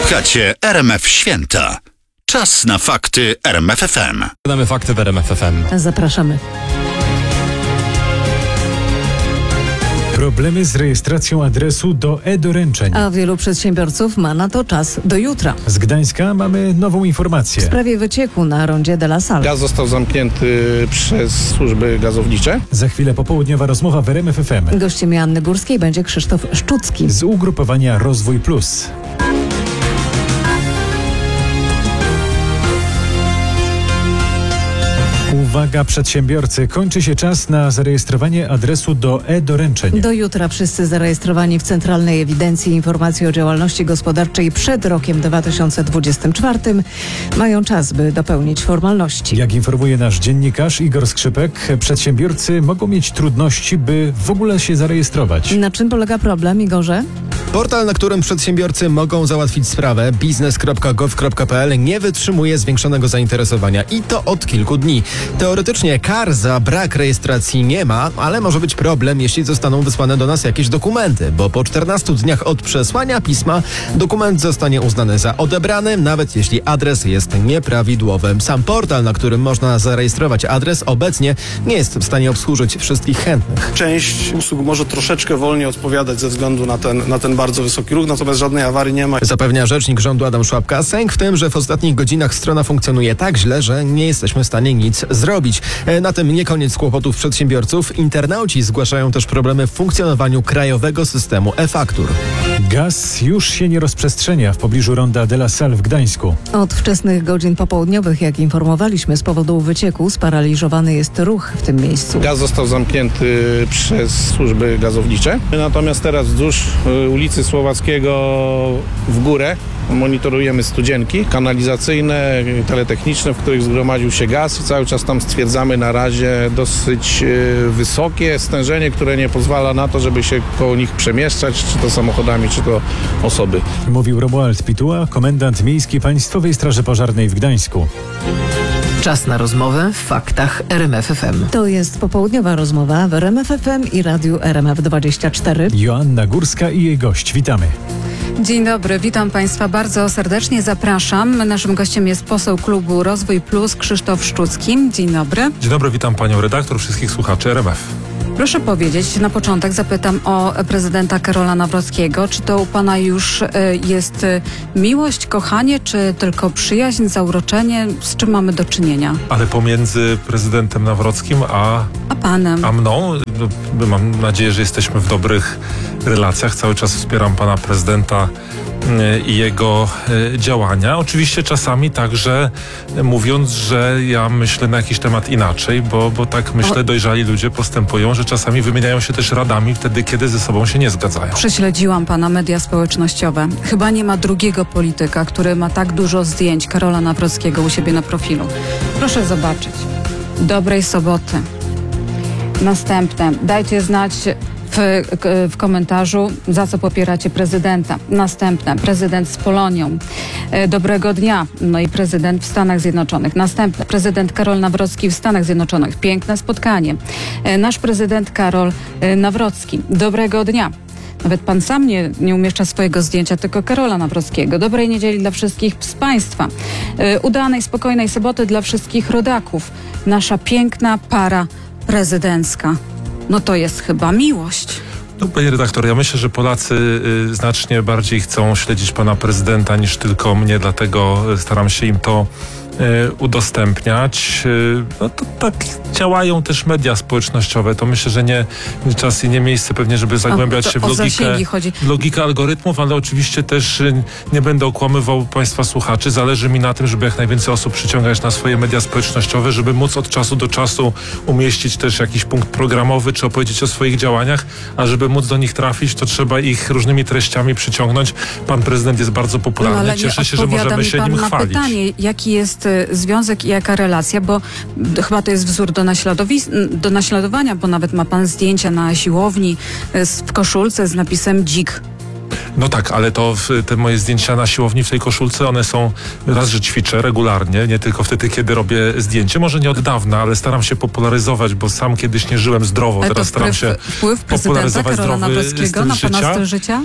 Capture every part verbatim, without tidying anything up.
Słuchacie R M F Święta. Czas na fakty R M F F M. Damy fakty w R M F F M. Zapraszamy. Problemy z rejestracją adresu do e-doręczeń. A wielu przedsiębiorców ma na to czas do jutra. Z Gdańska mamy nową informację. W sprawie wycieku na rondzie de la Salle. Gaz został zamknięty przez służby gazownicze. Za chwilę popołudniowa rozmowa w R M F F M. Gościem Joanny Górskiej będzie Krzysztof Szczucki. Z ugrupowania Rozwój Plus. Uwaga przedsiębiorcy, kończy się czas na zarejestrowanie adresu do e-doręczeń. Do jutra wszyscy zarejestrowani w Centralnej Ewidencji Informacji o Działalności Gospodarczej przed rokiem dwa tysiące dwudziestym czwartym mają czas, by dopełnić formalności. Jak informuje nasz dziennikarz Igor Skrzypek, przedsiębiorcy mogą mieć trudności, by w ogóle się zarejestrować. Na czym polega problem, Igorze? Portal, na którym przedsiębiorcy mogą załatwić sprawę, biznes kropka gov kropka p l, nie wytrzymuje zwiększonego zainteresowania i to od kilku dni. Teoretycznie kar za brak rejestracji nie ma, ale może być problem, jeśli zostaną wysłane do nas jakieś dokumenty, bo po czternastu dniach od przesłania pisma dokument zostanie uznany za odebrany, nawet jeśli adres jest nieprawidłowy. Sam portal, na którym można zarejestrować adres, obecnie nie jest w stanie obsłużyć wszystkich chętnych. Część usług może troszeczkę wolniej odpowiadać ze względu na ten, na ten bardzo wysoki ruch, natomiast żadnej awarii nie ma. Zapewnia rzecznik rządu Adam Szłapka. Sęk w tym, że w ostatnich godzinach strona funkcjonuje tak źle, że nie jesteśmy w stanie nic zrobić. Na tym nie koniec kłopotów przedsiębiorców. Internauci zgłaszają też problemy w funkcjonowaniu krajowego systemu e-faktur. Gaz już się nie rozprzestrzenia w pobliżu ronda de la Salle w Gdańsku. Od wczesnych godzin popołudniowych, jak informowaliśmy, z powodu wycieku sparaliżowany jest ruch w tym miejscu. Gaz został zamknięty przez służby gazownicze. Natomiast teraz wzdłuż ulicy Słowackiego w górę monitorujemy studzienki kanalizacyjne, teletechniczne, w których zgromadził się gaz i cały czas tam stwierdzamy na razie dosyć wysokie stężenie, które nie pozwala na to, żeby się koło nich przemieszczać, czy to samochodami, czy to osoby. Mówił Romuald Pituła, komendant miejski Państwowej Straży Pożarnej w Gdańsku. Czas na rozmowę w faktach R M F F M. To jest popołudniowa rozmowa w R M F F M i Radiu R M F dwadzieścia cztery. Joanna Górska i jej gość. Witamy. Dzień dobry, witam Państwa bardzo serdecznie, zapraszam. Naszym gościem jest poseł klubu Rozwój Plus Krzysztof Szczucki. Dzień dobry. Dzień dobry, witam panią redaktor, wszystkich słuchaczy R M F. Proszę powiedzieć, na początek zapytam o prezydenta Karola Nawrockiego. Czy to u pana już y, jest y, miłość, kochanie, czy tylko przyjaźń, zauroczenie? Z czym mamy do czynienia? Ale pomiędzy prezydentem Nawrockim a, A panem? a mną, no, mam nadzieję, że jesteśmy w dobrych relacjach. Cały czas wspieram pana prezydenta i jego działania. Oczywiście czasami także mówiąc, że ja myślę na jakiś temat inaczej, bo, bo tak myślę, dojrzali ludzie postępują, że czasami wymieniają się też radami wtedy, kiedy ze sobą się nie zgadzają. Prześledziłam pana media społecznościowe. Chyba nie ma drugiego polityka, który ma tak dużo zdjęć Karola Nawrockiego u siebie na profilu. Proszę zobaczyć. Dobrej soboty. Następne. Dajcie znać W, w komentarzu, za co popieracie prezydenta. Następne, prezydent z Polonią. E, dobrego dnia. No i prezydent w Stanach Zjednoczonych. Następne, prezydent Karol Nawrocki w Stanach Zjednoczonych. Piękne spotkanie. E, nasz prezydent Karol e, Nawrocki. Dobrego dnia. Nawet pan sam nie, nie umieszcza swojego zdjęcia, tylko Karola Nawrockiego. Dobrej niedzieli dla wszystkich z Państwa. E, udanej, spokojnej soboty dla wszystkich rodaków. Nasza piękna para prezydencka. No to jest chyba miłość. No, panie redaktor, ja myślę, że Polacy y, znacznie bardziej chcą śledzić pana prezydenta niż tylko mnie, dlatego staram się im to y, udostępniać. Y, no to tak działają też media społecznościowe. To myślę, że nie, nie czas i nie miejsce pewnie, żeby zagłębiać A, się w o logikę, chodzi. w logikę algorytmów, ale oczywiście też y, nie będę okłamywał państwa słuchaczy. Zależy mi na tym, żeby jak najwięcej osób przyciągać na swoje media społecznościowe, żeby móc od czasu do czasu umieścić też jakiś punkt programowy, czy opowiedzieć o swoich działaniach, a żeby móc do nich trafić, to trzeba ich różnymi treściami przyciągnąć. Pan prezydent jest bardzo popularny. No, ale Cieszę się, że możemy się nim na chwalić. Pytanie, jaki jest y, związek i jaka relacja, bo y, chyba to jest wzór do, do naśladowania, bo nawet ma pan zdjęcia na siłowni y, w koszulce z napisem dzik. No tak, ale to w, te moje zdjęcia na siłowni w tej koszulce, one są raz, że ćwiczę regularnie, nie tylko wtedy, kiedy robię zdjęcie. Może nie od dawna, ale staram się popularyzować, bo sam kiedyś nie żyłem zdrowo. Ale Teraz to staram się wpływ prezydenta popularyzować Karola zdrowy Nawrockiego styl na pana życia. styl życia?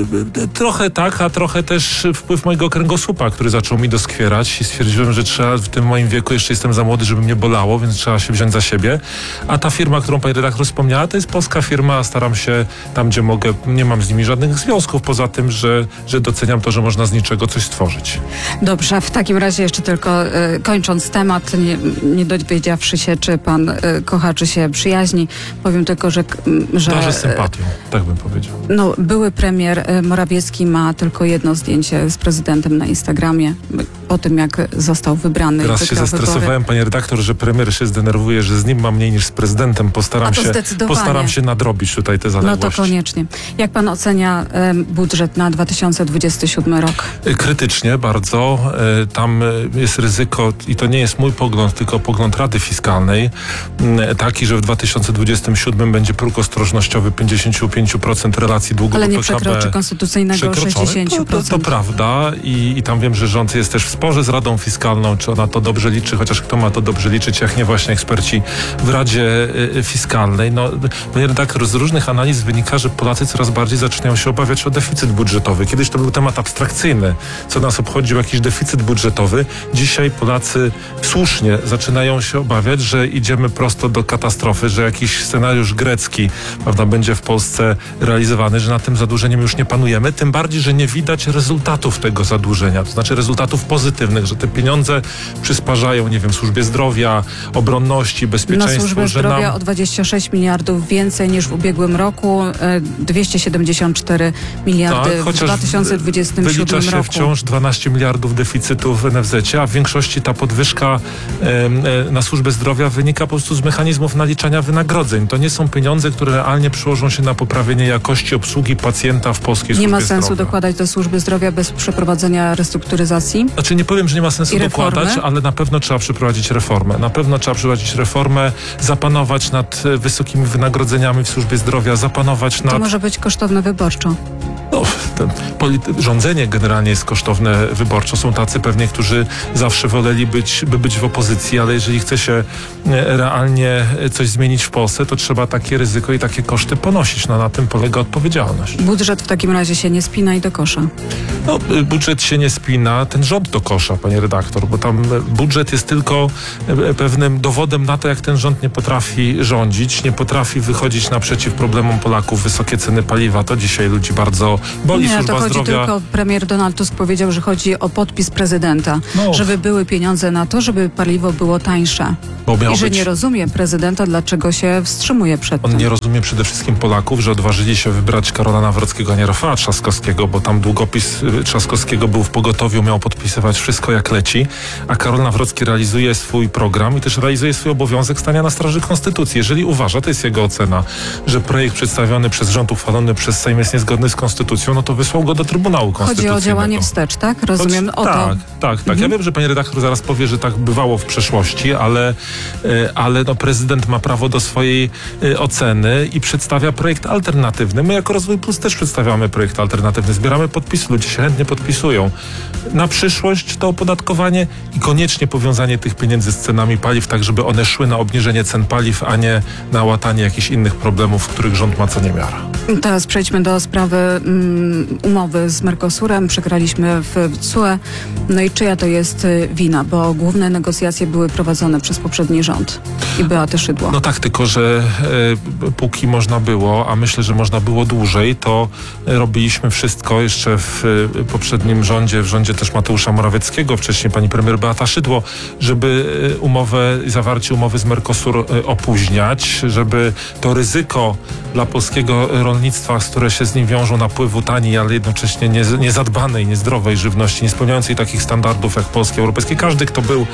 Trochę tak, a trochę też wpływ mojego kręgosłupa, który zaczął mi doskwierać i stwierdziłem, że trzeba w tym moim wieku, jeszcze jestem za młody, żeby mnie bolało, więc trzeba się wziąć za siebie. A ta firma, którą pani redaktor wspomniała, to jest polska firma, staram się tam, gdzie mogę, nie mam z nimi żadnych związków, poza tym, że, że doceniam to, że można z niczego coś stworzyć. Dobrze, w takim razie jeszcze tylko e, kończąc temat, nie, nie dowiedziawszy się, czy pan e, kocha, czy się przyjaźni, powiem tylko, że... że Darzę sympatią, tak bym powiedział. No, były premier e, Morawiecki ma tylko jedno zdjęcie z prezydentem na Instagramie po tym, jak został wybrany. Teraz i się wygrał zestresowałem, wybory. panie redaktor, że premier się zdenerwuje, że z nim ma mniej niż z prezydentem. Postaram, A to się, zdecydowanie. postaram się nadrobić tutaj te No zaległości. to koniecznie. Jak pan ocenia e, budżet na dwa tysiące dwudziesty siódmy rok? Krytycznie bardzo. E, Tam e, jest ryzyko, i to nie jest mój pogląd, tylko pogląd Rady Fiskalnej, m, taki, że w dwa tysiące dwudziestym siódmym będzie próg ostrożnościowy pięćdziesiąt pięć procent relacji długu Ale do nie P K B. przekroczy konstytucyjnego Przekroczony. sześćdziesiąt procent. To, to, to prawda I, i tam wiem, że rząd jest też w sporze z Radą Fiskalną, czy ona to dobrze liczy, chociaż kto ma to dobrze liczyć, jak nie właśnie eksperci w Radzie y, Fiskalnej. No, panie redaktor, z różnych analiz wynika, że Polacy coraz bardziej zaczynają się obawiać o deficyt budżetowy. Kiedyś to był temat abstrakcyjny, co nas obchodził jakiś deficyt budżetowy. Dzisiaj Polacy słusznie zaczynają się obawiać, że idziemy prosto do katastrofy, że jakiś scenariusz grecki, prawda, będzie w Polsce realizowany, że nad tym zadłużeniem już nie panujemy, tym bardziej, że nie widać rezultatów tego zadłużenia, to znaczy rezultatów pozytywnych, że te pieniądze przysparzają, nie wiem, służbie zdrowia, obronności, Na bezpieczeństwu, służbę że zdrowia nam... o dwadzieścia sześć miliardów więcej niż w ubiegłym roku, e, dwieście siedemdziesiąt cztery miliardy Tak, w chociaż dwa tysiące dwudziestym wylicza siódmym się roku. wciąż dwanaście miliardów deficytu w N F Z-cie, a w większości ta podwyżka e, e, na służbę zdrowia wynika po prostu z mechanizmów naliczania wynagrodzeń. To nie są pieniądze, które realnie przyłożą się na poprawienie jakości obsługi pacjenta w polskiej Nie służbie ma sensu zdrowia. dokładać do służby zdrowia bez przeprowadzenia restrukturyzacji. Znaczy nie powiem, że nie ma sensu I reformy? dokładać, ale na pewno trzeba przeprowadzić reformę. Na pewno trzeba przeprowadzić reformę, zapanować nad e, wysokimi wynagrodzeniami w służbie zdrowia, zapanować To nad... może być kosztowne wyborczo. No, ten polity- rządzenie generalnie jest kosztowne wyborczo. Są tacy pewnie, którzy zawsze woleli być, by być w opozycji, ale jeżeli chce się e, realnie coś zmienić w Polsce, to trzeba takie ryzyko i takie koszty ponosić. No, na tym polega odpowiedzialność. Budżet w takim razie się nie spina i do kosza. No, y, budżet się nie spina, ten rząd do kosza, panie redaktor, bo tam e, budżet jest tylko e, pewnym dowodem na to, jak ten rząd nie potrafi rządzić, nie potrafi wychodzić naprzeciw problemom Polaków. Wysokie ceny paliwa, to dzisiaj ludzi bardzo boli. Nie, Służba to chodzi zdrowia. tylko, premier Donald Tusk powiedział, że chodzi o podpis prezydenta, No. żeby były pieniądze na to, żeby paliwo było tańsze. Bo miał I że być... nie rozumie prezydenta, dlaczego się wstrzymuje przed On tym. nie rozumie przede wszystkim Polaków, że odważyli się wybrać Karola Nawrockiego, a nie Rafała Trzaskowskiego, bo tam długopis y, Trzaskowskiego był w pogotowiu, miał podpisywać wszystko jak leci, a Karol Nawrocki realizuje swój program i też realizuje swój obowiązek stania na straży Konstytucji. Jeżeli uważa, to jest jego ocena, że projekt przedstawiony przez rząd, uchwalony przez Sejm jest niezgodny z Konstytucją, no to wysłał go do Trybunału Chodzi Konstytucyjnego. o działanie wstecz, tak? Rozumiem o tak, to. tak, tak. Ja wiem, że pani redaktor zaraz powie, że tak bywało w przeszłości, ale, e, ale no, prezydent ma prawo do swojej e, oceny i przedstawia projekt alternatywny. My jako Rozwój Plus też przedstawiamy projekt alternatywny. Zbieramy podpisy, ludzie się chętnie podpisują. Na przyszłość to opodatkowanie i koniecznie powiązanie tych pieniędzy z cenami paliw, tak żeby one szły na obniżenie cen paliw, a nie na łatanie jakichś innych problemów, w których rząd ma co niemiara. Teraz przejdźmy do sprawy mm, umowy z Mercosurem. Przegraliśmy w C U E. No i czyja to jest y, wina? Bo główne negocjacje były prowadzone przez poprzedni rząd i Beatę Szydło. No tak, tylko że e, póki można było, a myślę, że można było dłużej, to e, robiliśmy wszystko jeszcze w e, poprzednim rządzie, w rządzie też Mateusza Morawieckiego, wcześniej pani premier Beata Szydło, żeby e, umowę, zawarcie umowy z Mercosur e, opóźniać, żeby to ryzyko dla polskiego rolnictwa, z które się z nim wiążą, napływu taniej, ale jednocześnie nie, niezadbanej, niezdrowej żywności, nie spełniającej takich standardów jak polskie, europejskie. Każdy, kto był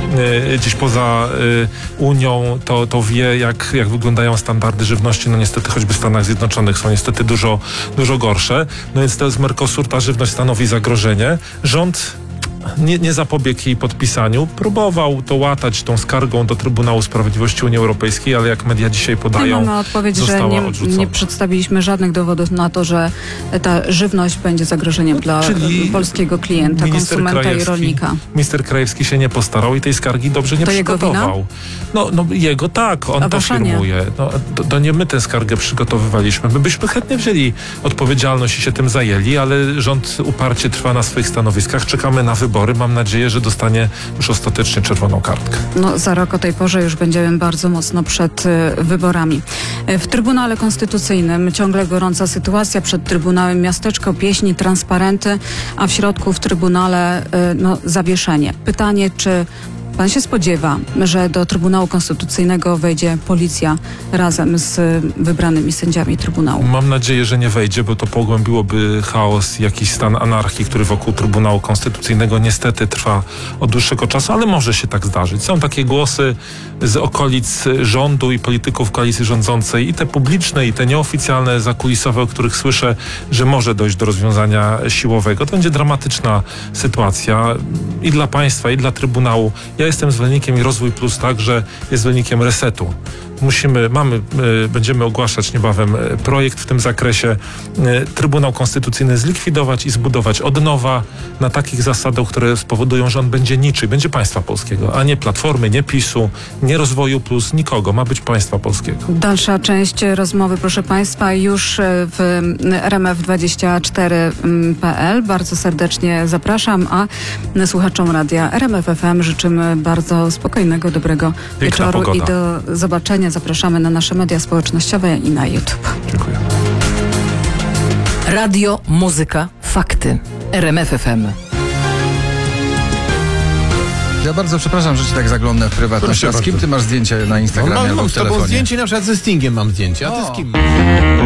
e, gdzieś poza e, Unią, to, to wie, jak, jak wyglądają standardy żywności. No niestety choćby w Stanach Zjednoczonych są niestety dużo, dużo gorsze. No więc to z Mercosur ta żywność stanowi zagrożenie. Rząd nie, nie zapobiegł jej podpisaniu. Próbował to łatać tą skargą do Trybunału Sprawiedliwości Unii Europejskiej, ale jak media dzisiaj podają, mamy odpowiedź, że została nie, odrzucona. nie przedstawiliśmy żadnych dowodów na to, że ta żywność będzie zagrożeniem dla Czyli polskiego klienta, minister konsumenta i Krajewski- rolnika. Minister Krajewski się nie postarał i tej skargi dobrze nie To jego przygotował. wina? No, no jego tak, on A to wasza nie? firmuje. No, to, to nie my tę skargę przygotowywaliśmy. My byśmy chętnie wzięli odpowiedzialność i się tym zajęli, ale rząd uparcie trwa na swoich stanowiskach. Czekamy na wybory. Mam nadzieję, że dostanie już ostatecznie czerwoną kartkę. No, za rok o tej porze już będziemy bardzo mocno przed y, wyborami. Y, W Trybunale Konstytucyjnym ciągle gorąca sytuacja. Przed Trybunałem miasteczko, pieśni, transparenty, a w środku w Trybunale y, no, zawieszenie. Pytanie, czy pan się spodziewa, że do Trybunału Konstytucyjnego wejdzie policja razem z y, wybranymi sędziami Trybunału? Mam nadzieję, że nie wejdzie, bo to pogłębiłoby chaos i jakiś stan anarchii, który wokół Trybunału Konstytucyjnego niestety trwa od dłuższego czasu, ale może się tak zdarzyć. Są takie głosy z okolic rządu i polityków koalicji rządzącej, i te publiczne, i te nieoficjalne, zakulisowe, o których słyszę, że może dojść do rozwiązania siłowego. To będzie dramatyczna sytuacja i dla państwa, i dla Trybunału. Ja jestem zwolennikiem i Rozwój Plus także jest zwolennikiem resetu. Musimy, mamy, y, będziemy ogłaszać niebawem y, projekt w tym zakresie. Y, Trybunał Konstytucyjny zlikwidować i zbudować od nowa na takich zasadach, które spowodują, że on będzie niczy, będzie państwa polskiego, a nie Platformy, nie PiSu, nie Rozwoju Plus, nikogo. Ma być państwa polskiego. Dalsza część rozmowy, proszę państwa, już w R M F dwadzieścia cztery kropka p l. Bardzo serdecznie zapraszam, a słuchaczom radia R M F F M życzymy bardzo spokojnego, dobrego Piękna wieczoru pogoda. i do zobaczenia. Zapraszamy na nasze media społecznościowe i na YouTube. Dziękuję. Radio, muzyka, fakty. R M F F M. Ja bardzo przepraszam, że ci tak zaglądnę w prywatność. Proszę A z kim bardzo. ty masz zdjęcia na Instagramie Mam, albo mam w z tobą telefonie? zdjęcie, na przykład ze Stingiem mam zdjęcie, a ty O. z kim?